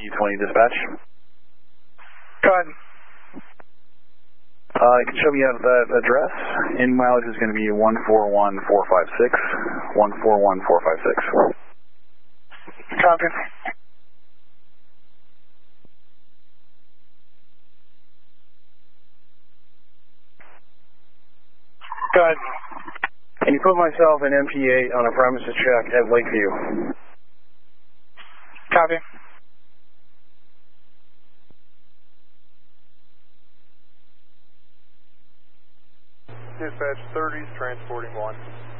U20 dispatch. Go ahead. You can show me out that address. In mileage is going to be 141456. 141456. Copy. Go ahead. Can you put myself in MP8 on a premises check at Lakeview? Copy. Dispatch 30's transporting 1.